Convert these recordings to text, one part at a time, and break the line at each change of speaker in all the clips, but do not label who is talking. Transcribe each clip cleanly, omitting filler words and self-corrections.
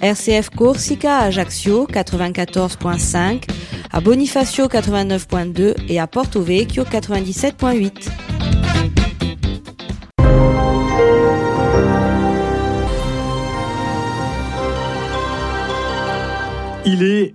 RCF Corsica à Ajaccio 94.5, à Bonifacio 89.2 et à Porto Vecchio 97.8.
Il est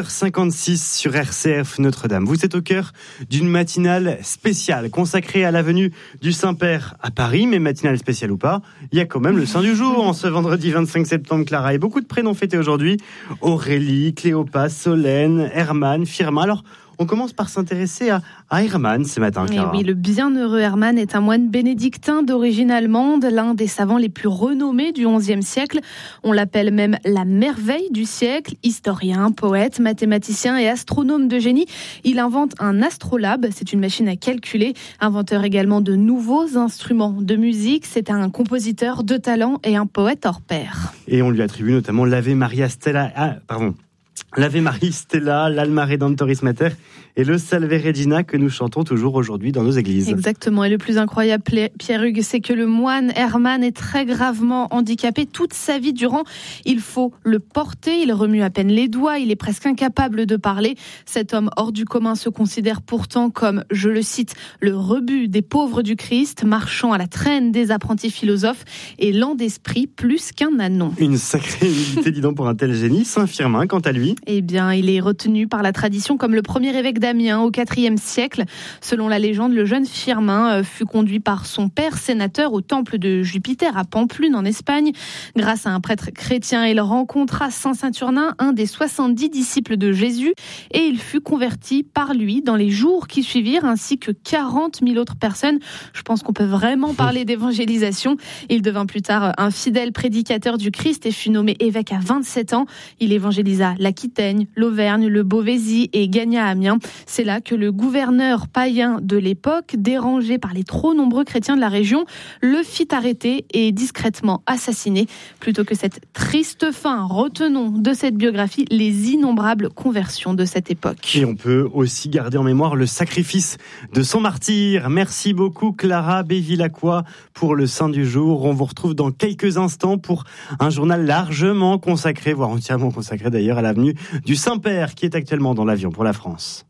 8h56 sur RCF Notre-Dame. Vous êtes au cœur d'une matinale spéciale consacrée à la venue du Saint-Père à Paris, mais matinale spéciale ou pas, il y a quand même le Saint du jour en ce vendredi 25 septembre, Clara. Et beaucoup de prénoms fêtés aujourd'hui. Aurélie, Cléopas, Solène, Herman, Firmin. Alors, on commence par s'intéresser à Herman ce matin, Clara.
Et oui, le bienheureux Herman est un moine bénédictin d'origine allemande, l'un des savants les plus renommés du XIe siècle. On l'appelle même la merveille du siècle. Historien, poète, mathématicien et astronome de génie, il invente un astrolabe, c'est une machine à calculer. Inventeur également de nouveaux instruments de musique, c'est un compositeur de talent et un poète hors pair.
Et on lui attribue notamment l'Ave Maria Stella... l'Ave Maria Stella, l'Alma Redemptoris Mater et le Salve Regina que nous chantons toujours aujourd'hui dans nos églises.
Exactement. Et le plus incroyable, Pierre-Hugues, c'est que le moine Herman est très gravement handicapé toute sa vie durant. Il faut le porter, il remue à peine les doigts, il est presque incapable de parler. Cet homme hors du commun se considère pourtant comme, je le cite, le rebut des pauvres du Christ, marchant à la traîne des apprentis philosophes et lent d'esprit plus qu'un ânon.
Une sacrée humilité, dis donc, pour un tel génie. Saint Firmin, quant à lui,
eh bien, il est retenu par la tradition comme le premier évêque d'Amiens au IVe siècle. Selon la légende, le jeune Firmin fut conduit par son père sénateur au temple de Jupiter à Pampelune en Espagne. Grâce à un prêtre chrétien, il rencontra Saint Saturnin, un des 70 disciples de Jésus, et il fut converti par lui dans les jours qui suivirent, ainsi que 40 000 autres personnes. Je pense qu'on peut vraiment parler d'évangélisation. Il devint plus tard un fidèle prédicateur du Christ et fut nommé évêque à 27 ans. Il évangélisa l'Aquitaine, l'Auvergne, le Beauvaisis et gagna Amiens. C'est là que le gouverneur païen de l'époque, dérangé par les trop nombreux chrétiens de la région, le fit arrêter et discrètement assassiner. Plutôt que cette triste fin, retenons de cette biographie les innombrables conversions de cette époque.
Et on peut aussi garder en mémoire le sacrifice de son martyr. Merci beaucoup Clara Bévilacqua pour le Saint du jour. On vous retrouve dans quelques instants pour un journal largement consacré, voire entièrement consacré d'ailleurs, à la venue du Saint-Père qui est actuellement dans l'avion pour la France.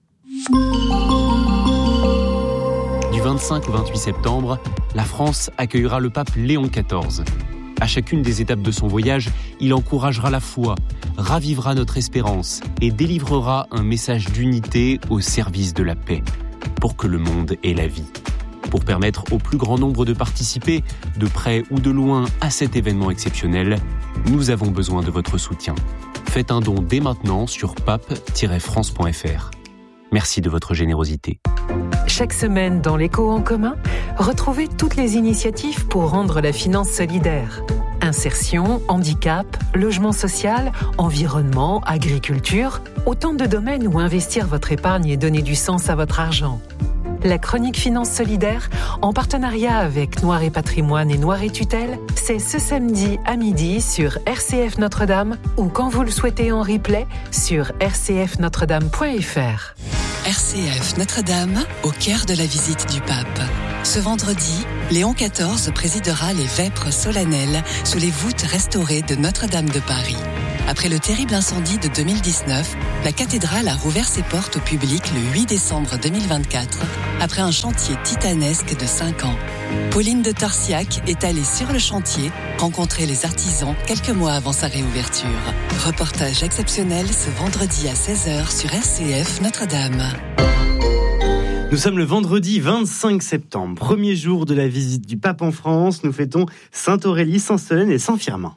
Du 25 au 28 septembre, la France accueillera le pape Léon XIV. À chacune des étapes de son voyage, il encouragera la foi, ravivera notre espérance et délivrera un message d'unité au service de la paix, pour que le monde ait la vie. Pour permettre au plus grand nombre de participer, de près ou de loin, à cet événement exceptionnel, nous avons besoin de votre soutien. Faites un don dès maintenant sur pape-france.fr. Merci de votre générosité.
Chaque semaine dans l'Écho en commun, retrouvez toutes les initiatives pour rendre la finance solidaire. Insertion, handicap, logement social, environnement, agriculture, autant de domaines où investir votre épargne et donner du sens à votre argent. La chronique Finance Solidaire, en partenariat avec Noir et Patrimoine et Noir et Tutelle, c'est ce samedi à midi sur RCF Notre-Dame ou quand vous le souhaitez en replay sur rcfnotredame.fr.
RCF Notre-Dame, au cœur de la visite du pape. Ce vendredi, Léon XIV présidera les vêpres solennelles sous les voûtes restaurées de Notre-Dame de Paris. Après le terrible incendie de 2019, la cathédrale a rouvert ses portes au public le 8 décembre 2024, après un chantier titanesque de 5 ans. Pauline de Torsiac est allée sur le chantier rencontrer les artisans quelques mois avant sa réouverture. Reportage exceptionnel ce vendredi à 16h sur RCF Notre-Dame.
Nous sommes le vendredi 25 septembre, premier jour de la visite du pape en France. Nous fêtons Sainte Aurélie, Saint Solène et Saint Firmin.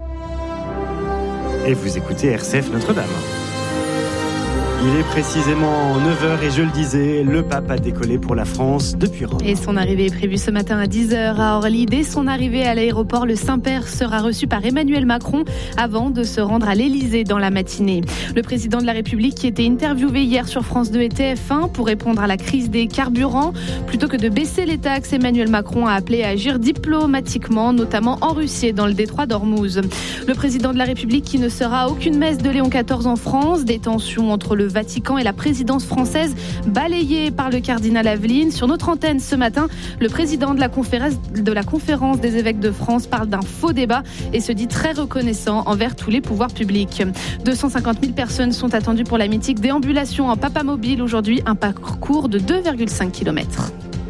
Et vous écoutez RCF Notre-Dame. Il est précisément 9h et je le disais, le pape a décollé pour la France depuis Rome.
Et son arrivée est prévue ce matin à 10h à Orly. Dès son arrivée à l'aéroport, le Saint-Père sera reçu par Emmanuel Macron avant de se rendre à l'Élysée dans la matinée. Le président de la République qui était interviewé hier sur France 2 et TF1 pour répondre à la crise des carburants. Plutôt que de baisser les taxes, Emmanuel Macron a appelé à agir diplomatiquement, notamment en Russie et dans le détroit d'Ormuz. Le président de la République qui ne sera à aucune messe de Léon XIV en France. Des tensions entre le le Vatican et la présidence française balayée par le cardinal Aveline. Sur notre antenne ce matin, le président de la conférence des évêques de France parle d'un faux débat et se dit très reconnaissant envers tous les pouvoirs publics. 250 000 personnes sont attendues pour la mythique déambulation en papamobile aujourd'hui, un parcours de 2,5 km.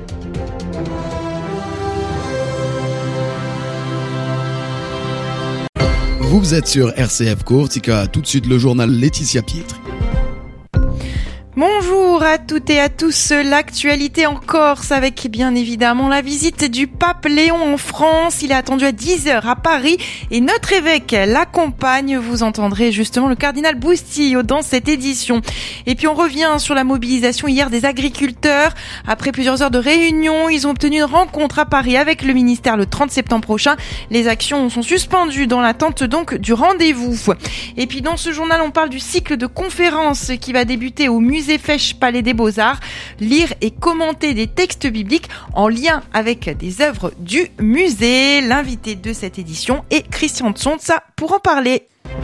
Vous êtes sur RCF Courtica, tout de suite le journal Laetitia Pietri.
Bonjour à toutes et à tous, l'actualité en Corse avec bien évidemment la visite du pape Léon en France. Il est attendu à 10h à Paris et notre évêque l'accompagne. Vous entendrez justement le cardinal Boustillo dans cette édition. Et puis on revient sur la mobilisation hier des agriculteurs. Après plusieurs heures de réunion, ils ont obtenu une rencontre à Paris avec le ministère le 30 septembre prochain. Les actions sont suspendues dans l'attente donc du rendez-vous. Et puis dans ce journal, on parle du cycle de conférences qui va débuter au musée Fesch Palais des Beaux-Arts, lire et commenter des textes bibliques en lien avec des œuvres du musée. L'invité de cette édition est Christian Tsonsa pour en parler.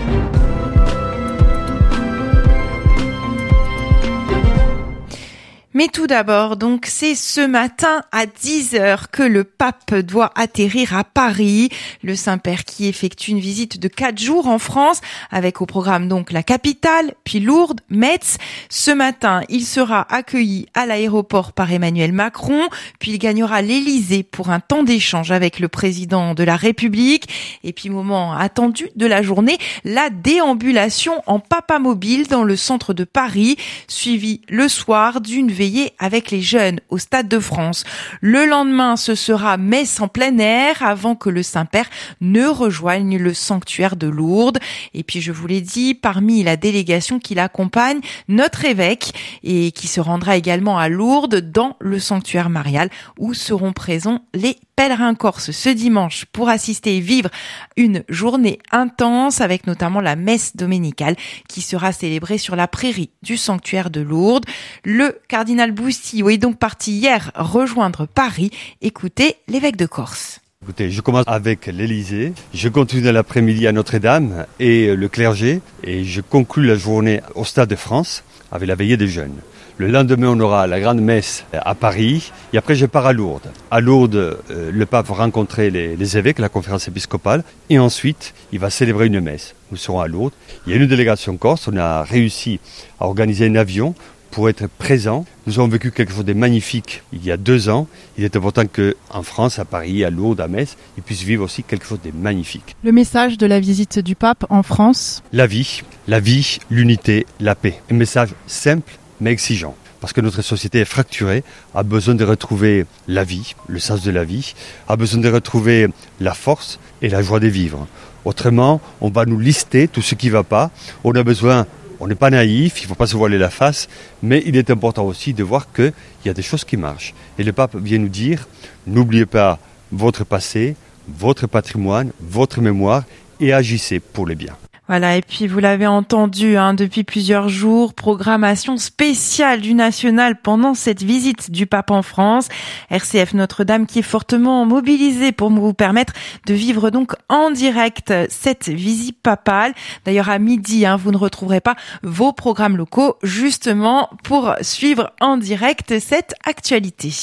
Mais tout d'abord, donc, c'est ce matin à 10h que le pape doit atterrir à Paris. Le Saint-Père qui effectue une visite de 4 jours en France, avec au programme donc la capitale, puis Lourdes, Metz. Ce matin, il sera accueilli à l'aéroport par Emmanuel Macron, puis il gagnera l'Élysée pour un temps d'échange avec le président de la République. Et puis, moment attendu de la journée, la déambulation en papamobile dans le centre de Paris, suivi le soir d'une veillée avec les jeunes au Stade de France. Le lendemain, ce sera messe en plein air avant que le Saint-Père ne rejoigne le sanctuaire de Lourdes. Et puis, je vous l'ai dit, parmi la délégation qui l'accompagne, notre évêque et qui se rendra également à Lourdes dans le sanctuaire marial où seront présents les pèlerins corses ce dimanche pour assister et vivre une journée intense avec notamment la messe dominicale qui sera célébrée sur la prairie du sanctuaire de Lourdes. Le cardinal Boustillo est donc parti hier rejoindre Paris. Écoutez l'évêque de Corse.
Écoutez, je commence avec l'Élysée, je continue l'après-midi à Notre-Dame et le clergé et je conclue la journée au Stade de France avec la veillée des jeunes. Le lendemain, on aura la grande messe à Paris et après je pars à Lourdes. À Lourdes, le pape va rencontrer les évêques, la conférence épiscopale et ensuite il va célébrer une messe. Nous serons à Lourdes. Il y a une délégation corse, on a réussi à organiser un avion pour être présents. Nous avons vécu quelque chose de magnifique il y a 2 ans. Il est important qu'en France, à Paris, à Lourdes, à Metz, ils puissent vivre aussi quelque chose de magnifique.
Le message de la visite du pape en France ?
La vie, l'unité, la paix. Un message simple mais exigeant. Parce que notre société est fracturée, a besoin de retrouver la vie, le sens de la vie, a besoin de retrouver la force et la joie de vivre. Autrement, on va nous lister tout ce qui ne va pas. On a besoin, on n'est pas naïf, il ne faut pas se voiler la face, mais il est important aussi de voir qu'il y a des choses qui marchent. Et le pape vient nous dire, n'oubliez pas votre passé, votre patrimoine, votre mémoire et agissez pour le bien.
Voilà, et puis vous l'avez entendu depuis plusieurs jours, programmation spéciale du National pendant cette visite du pape en France. RCF Notre-Dame qui est fortement mobilisée pour vous permettre de vivre donc en direct cette visite papale. D'ailleurs à midi, vous ne retrouverez pas vos programmes locaux justement pour suivre en direct cette actualité.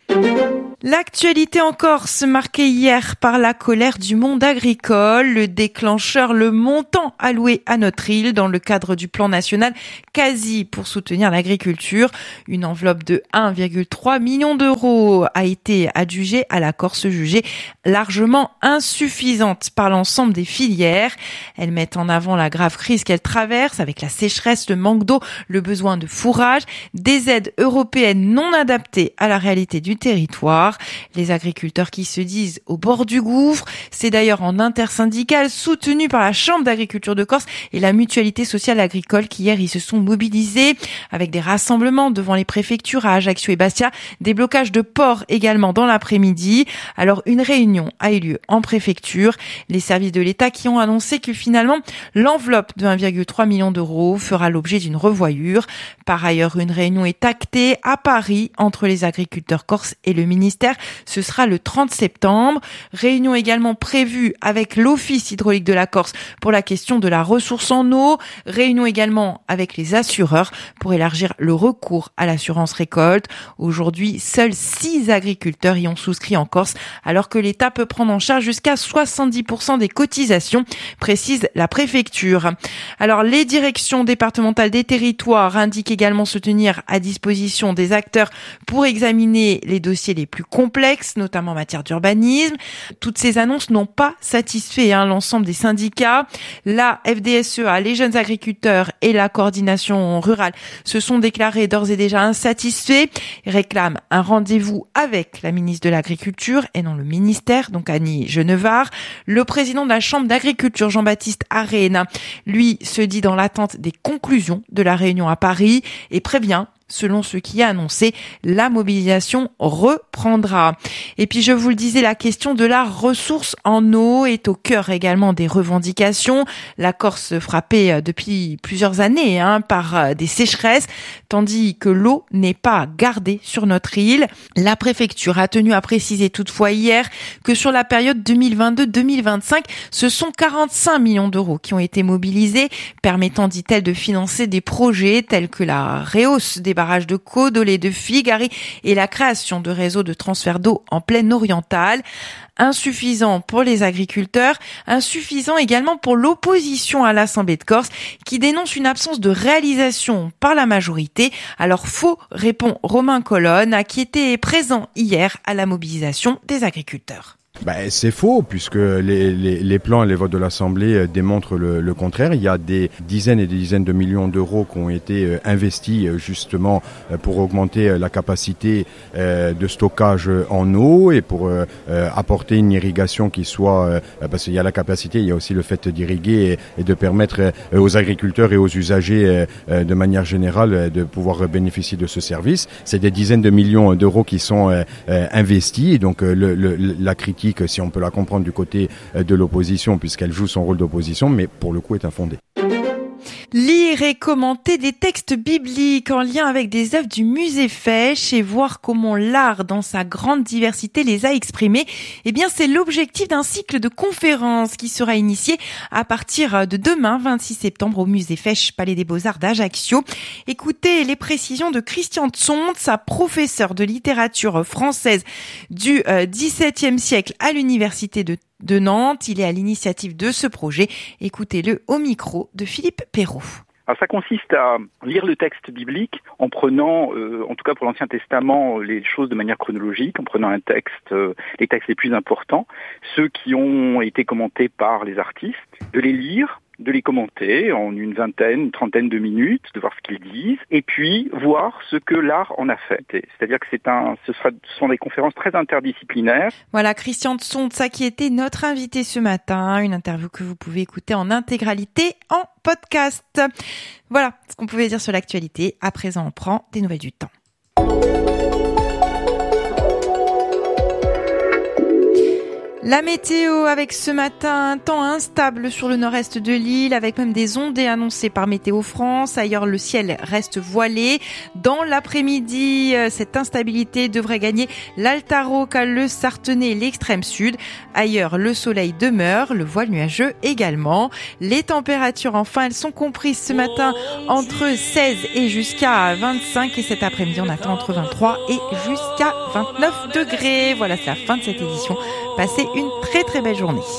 L'actualité en Corse marquée hier par la colère du monde agricole, le déclencheur, le montant alloué à notre île dans le cadre du plan national quasi pour soutenir l'agriculture. Une enveloppe de 1,3 million d'euros a été adjugée à la Corse jugée largement insuffisante par l'ensemble des filières. Elles mettent en avant la grave crise qu'elles traversent avec la sécheresse, le manque d'eau, le besoin de fourrage, des aides européennes non adaptées à la réalité du territoire. Les agriculteurs qui se disent au bord du gouffre, c'est d'ailleurs en intersyndicale soutenu par la Chambre d'agriculture de Corse et la Mutualité sociale agricole qui hier ils se sont mobilisés avec des rassemblements devant les préfectures à Ajaccio et Bastia, des blocages de ports également dans l'après-midi. Alors une réunion a eu lieu en préfecture, les services de l'État qui ont annoncé que finalement l'enveloppe de 1,3 million d'euros fera l'objet d'une revoyure. Par ailleurs, une réunion est actée à Paris entre les agriculteurs corses et le ministère ministère, ce sera le 30 septembre. Réunion également prévue avec l'Office hydraulique de la Corse pour la question de la ressource en eau. Réunion également avec les assureurs pour élargir le recours à l'assurance récolte. Aujourd'hui, seuls 6 agriculteurs y ont souscrit en Corse, alors que l'État peut prendre en charge jusqu'à 70% des cotisations, précise la préfecture. Alors, les directions départementales des territoires indiquent également se tenir à disposition des acteurs pour examiner les dossiers les plus complexes, notamment en matière d'urbanisme. Toutes ces annonces n'ont pas satisfait l'ensemble des syndicats. La FDSEA, les jeunes agriculteurs et la coordination rurale se sont déclarés d'ores et déjà insatisfaits. Ils réclament un rendez-vous avec la ministre de l'Agriculture et non le ministère, donc Annie Genevard. Le président de la Chambre d'agriculture, Jean-Baptiste Arena, lui se dit dans l'attente des conclusions de la réunion à Paris et prévient, selon ce qui est annoncé, la mobilisation reprendra. Et puis, je vous le disais, la question de la ressource en eau est au cœur également des revendications. La Corse frappée depuis plusieurs années par des sécheresses, tandis que l'eau n'est pas gardée sur notre île. La préfecture a tenu à préciser toutefois hier que sur la période 2022-2025, ce sont 45 millions d'euros qui ont été mobilisés, permettant, dit-elle, de financer des projets tels que la rehausse des barrages de Caudolet, de Figari et la création de réseaux de transfert d'eau en plaine orientale. Insuffisant pour les agriculteurs, insuffisant également pour l'opposition à l'Assemblée de Corse qui dénonce une absence de réalisation par la majorité. Alors faux, répond Romain Colonne, qui était présent hier à la mobilisation des agriculteurs.
C'est faux, puisque les plans et les votes de l'Assemblée démontrent le contraire. Il y a des dizaines et des dizaines de millions d'euros qui ont été investis justement pour augmenter la capacité de stockage en eau et pour apporter une irrigation qui soit... parce qu'il y a la capacité, il y a aussi le fait d'irriguer et de permettre aux agriculteurs et aux usagers de manière générale de pouvoir bénéficier de ce service. C'est des dizaines de millions d'euros qui sont investis et donc la critique, si on peut la comprendre du côté de l'opposition, puisqu'elle joue son rôle d'opposition, mais pour le coup est infondée.
Lire et commenter des textes bibliques en lien avec des œuvres du musée Fesch et voir comment l'art dans sa grande diversité les a exprimées, c'est l'objectif d'un cycle de conférences qui sera initié à partir de demain, 26 septembre, au musée Fesch, Palais des Beaux-Arts d'Ajaccio. Écoutez les précisions de Christian Tsontz, professeur de littérature française du XVIIe siècle à l'université de Nantes. Il est à l'initiative de ce projet. Écoutez-le au micro de Philippe Perrault.
Alors ça consiste à lire le texte biblique en prenant, en tout cas pour l'Ancien Testament, les choses de manière chronologique, en prenant les textes les plus importants, ceux qui ont été commentés par les artistes, de les lire, de les commenter en une trentaine de minutes, de voir ce qu'ils disent, et puis voir ce que l'art en a fait. C'est-à-dire que ce sont des conférences très interdisciplinaires.
Voilà, Christian Tsontz qui était notre invité ce matin, une interview que vous pouvez écouter en intégralité en podcast. Voilà ce qu'on pouvait dire sur l'actualité. À présent, on prend des nouvelles du temps. La météo avec ce matin un temps instable sur le nord-est de l'île avec même des ondées annoncées par Météo France. Ailleurs, le ciel reste voilé. Dans l'après-midi, cette instabilité devrait gagner l'Alta Rocca, le Sartenay et l'extrême sud. Ailleurs, le soleil demeure, le voile nuageux également. Les températures, enfin, elles sont comprises ce matin entre 16 et jusqu'à 25. Et cet après-midi, on attend entre 23 et jusqu'à 29 degrés. Voilà, c'est la fin de cette édition. Passez une très très belle journée.